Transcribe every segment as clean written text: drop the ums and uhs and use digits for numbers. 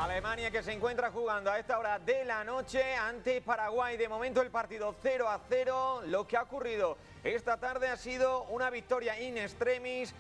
Alemania que se encuentra jugando a esta hora de la noche ante Paraguay. De momento el partido 0-0. Lo que ha ocurrido esta tarde ha sido una victoria in extremis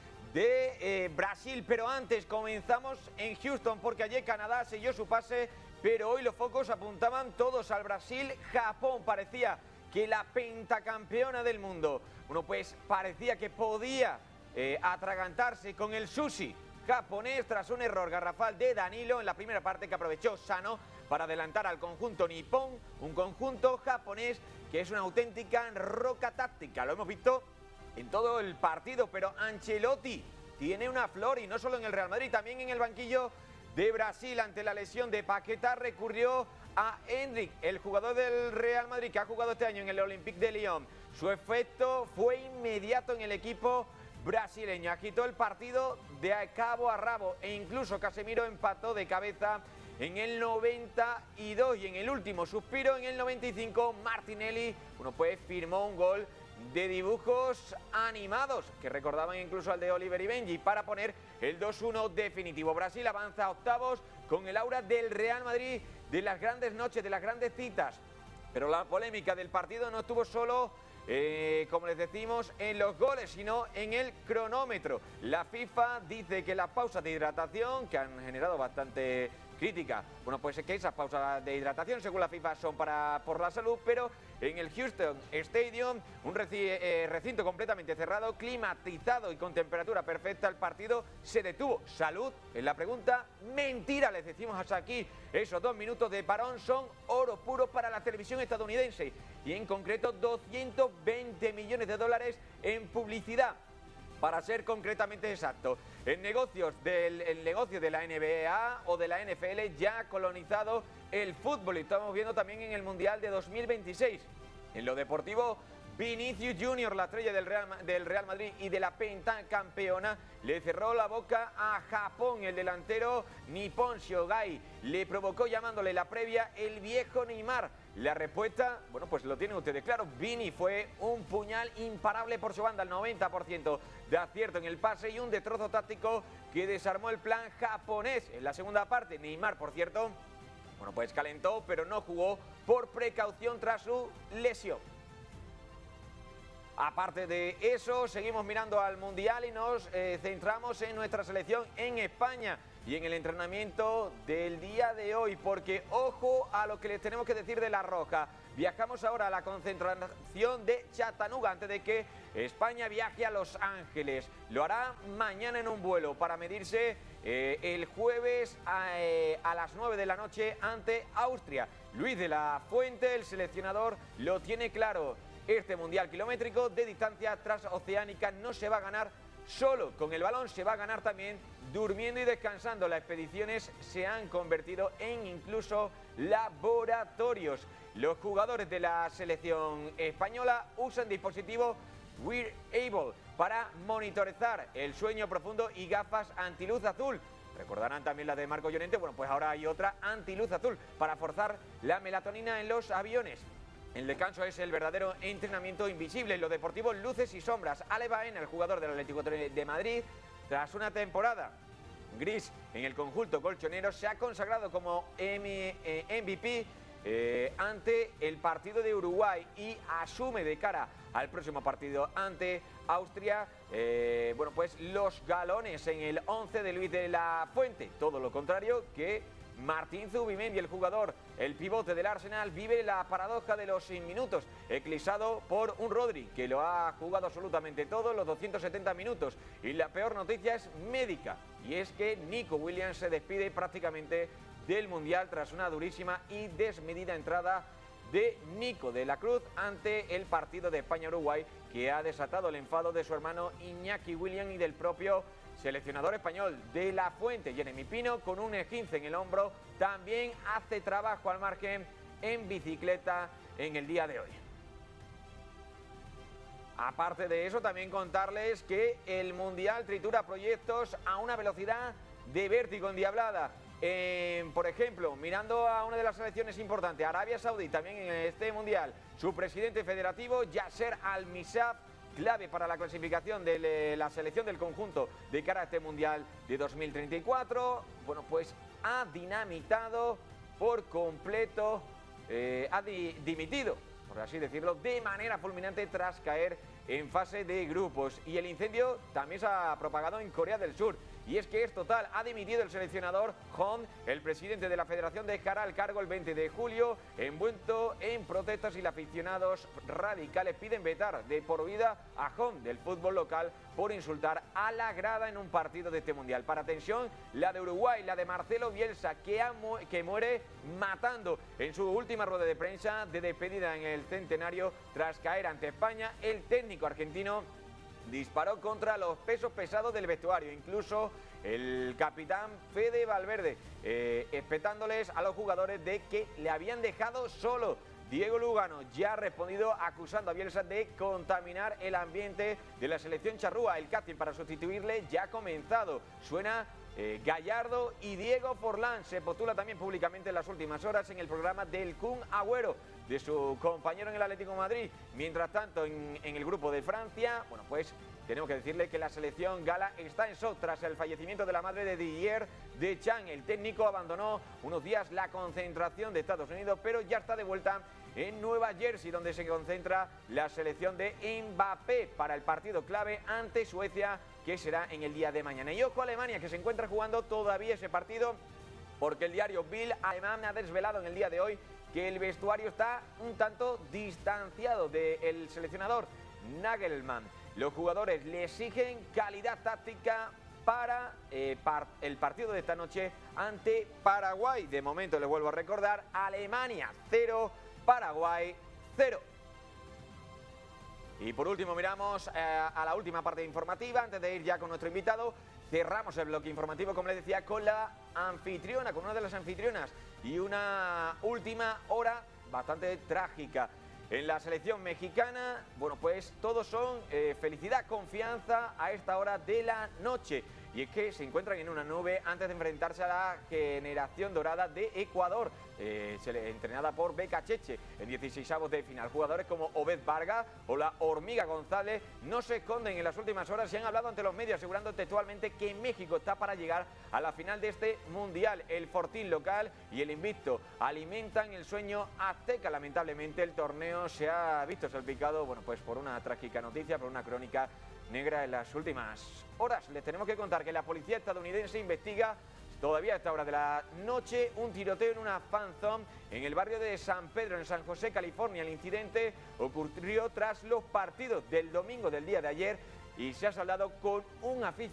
de Brasil. Pero antes comenzamos en Houston porque allí Canadá selló su pase. Pero hoy los focos apuntaban todos al Brasil-Japón. Parecía que la pentacampeona del mundo, bueno, pues parecía que podía atragantarse con el sushi japonés tras un error garrafal de Danilo en la primera parte que aprovechó Sano para adelantar al conjunto nipón, un conjunto japonés que es una auténtica roca táctica. Lo hemos visto en todo el partido, pero Ancelotti tiene una flor y no solo en el Real Madrid, también en el banquillo de Brasil. Ante la lesión de Paquetá recurrió a Endrick, el jugador del Real Madrid que ha jugado este año en el Olympique de Lyon. Su efecto fue inmediato en el equipo brasileño, agitó el partido de cabo a rabo e incluso Casemiro empató de cabeza en el 92 y en el último suspiro, en el 95, Martinelli, bueno, pues firmó un gol de dibujos animados que recordaban incluso al de Oliver y Benji para poner el 2-1 definitivo. Brasil avanza a octavos con el aura del Real Madrid, de las grandes noches, de las grandes citas, pero la polémica del partido no estuvo solo como les decimos, en los goles, sino en el cronómetro. La FIFA dice que las pausas de hidratación, que han generado bastante crítica, bueno, pues es que esas pausas de hidratación, según la FIFA, son por la salud, pero en el Houston Stadium, un recinto completamente cerrado, climatizado y con temperatura perfecta, el partido se detuvo. ¿Salud? Es la pregunta. Mentira, les decimos hasta aquí. Esos 2 minutos de parón son oro puro para la televisión estadounidense y en concreto 220 millones de dólares en publicidad. Para ser concretamente exacto, el negocio de la NBA o de la NFL ya ha colonizado el fútbol y estamos viendo también en el Mundial de 2026. En lo deportivo, Vinicius Junior, la estrella del Real Madrid y de la pentacampeona, le cerró la boca a Japón. El delantero Nippon Shogai le provocó llamándole la previa el viejo Neymar. La respuesta, bueno, pues lo tienen ustedes claro. Vini fue un puñal imparable por su banda, el 90% de acierto en el pase y un destrozo táctico que desarmó el plan japonés. En la segunda parte, Neymar, por cierto, bueno, pues calentó, pero no jugó por precaución tras su lesión. Aparte de eso, seguimos mirando al Mundial y nos centramos en nuestra selección en España y en el entrenamiento del día de hoy, porque ojo a lo que les tenemos que decir de La Roja. Viajamos ahora a la concentración de Chattanooga antes de que España viaje a Los Ángeles. Lo hará mañana en un vuelo para medirse el jueves a las 9 de la noche ante Austria. Luis de la Fuente, el seleccionador, lo tiene claro. Este mundial kilométrico de distancia transoceánica no se va a ganar solo con el balón, se va a ganar también durmiendo y descansando. Las expediciones se han convertido en incluso laboratorios. Los jugadores de la selección española usan dispositivos wearable para monitorizar el sueño profundo y gafas antiluz azul. Recordarán también la de Marco Llorente, bueno, pues ahora hay otra antiluz azul para forzar la melatonina en los aviones. El descanso es el verdadero entrenamiento invisible. En lo deportivo, luces y sombras. Ale Baena, el jugador del Atlético de Madrid, tras una temporada gris en el conjunto colchonero, se ha consagrado como MVP ante el partido de Uruguay y asume de cara al próximo partido ante Austria, bueno, pues los galones en el 11 de Luis de la Fuente. Todo lo contrario que Martín Zubimendi, el jugador, el pivote del Arsenal, vive la paradoja de los minutos, eclipsado por un Rodri que lo ha jugado absolutamente todo, los 270 minutos. Y la peor noticia es médica, y es que Nico Williams se despide prácticamente del Mundial tras una durísima y desmedida entrada de Nico de la Cruz ante el partido de España-Uruguay, que ha desatado el enfado de su hermano Iñaki Williams y del propio seleccionador español. De la Fuente, Jeremy Pino, con un esguince en el hombro, también hace trabajo al margen en bicicleta en el día de hoy. Aparte de eso, también contarles que el Mundial tritura proyectos a una velocidad de vértigo endiablada. Por ejemplo, mirando a una de las selecciones importantes, Arabia Saudí, también en este Mundial, su presidente federativo, Yasser Al-Misaf, clave para la clasificación de la selección del conjunto de cara a este Mundial de 2034. Bueno, pues ha dinamitado por completo, dimitido, por así decirlo, de manera fulminante tras caer en fase de grupos. Y el incendio también se ha propagado en Corea del Sur. Y es que es total, ha dimitido el seleccionador Hong. El presidente de la federación dejará el cargo el 20 de julio, envuelto en protestas, y los aficionados radicales piden vetar de por vida a Hong del fútbol local por insultar a la grada en un partido de este Mundial. Para tensión, la de Uruguay, la de Marcelo Bielsa, que muere matando en su última rueda de prensa de despedida en el centenario tras caer ante España. El técnico argentino disparó contra los pesos pesados del vestuario, incluso el capitán Fede Valverde, espetándoles a los jugadores de que le habían dejado solo. Diego Lugano ya ha respondido acusando a Bielsa de contaminar el ambiente de la selección charrúa. El casting para sustituirle ya ha comenzado. Suena Gallardo y Diego Forlán. Se postula también públicamente en las últimas horas en el programa del Kun Agüero, de su compañero en el Atlético de Madrid. Mientras tanto, en el grupo de Francia, bueno, pues tenemos que decirle que la selección gala está en shock tras el fallecimiento de la madre de Didier Deschamps. El técnico abandonó unos días la concentración de Estados Unidos, pero ya está de vuelta en Nueva Jersey, donde se concentra la selección de Mbappé para el partido clave ante Suecia, que será en el día de mañana. Y ojo a Alemania, que se encuentra jugando todavía ese partido, porque el diario Bild alemán ha desvelado en el día de hoy que el vestuario está un tanto distanciado del seleccionador Nagelsmann. Los jugadores le exigen calidad táctica para el partido de esta noche ante Paraguay. De momento, les vuelvo a recordar, Alemania 0, Paraguay 0. Y por último miramos a la última parte informativa. Antes de ir ya con nuestro invitado, cerramos el bloque informativo, como les decía, con la anfitriona, con una de las anfitrionas, y una última hora bastante trágica. En la selección mexicana, bueno, pues todos son felicidad, confianza a esta hora de la noche. Y es que se encuentran en una nube antes de enfrentarse a la generación dorada de Ecuador, entrenada por Beca Cheche, en 16avos de final. Jugadores como Obed Vargas o la Hormiga González no se esconden en las últimas horas y han hablado ante los medios, asegurando textualmente que México está para llegar a la final de este Mundial. El Fortín local y el invicto alimentan el sueño azteca. Lamentablemente el torneo se ha visto salpicado, bueno, pues por una trágica noticia, por una crónica negra en las últimas horas. Les tenemos que contar que la policía estadounidense investiga todavía a esta hora de la noche un tiroteo en una fan zone en el barrio de San Pedro, en San José, California. El incidente ocurrió tras los partidos del domingo del día de ayer y se ha saldado con un aficionado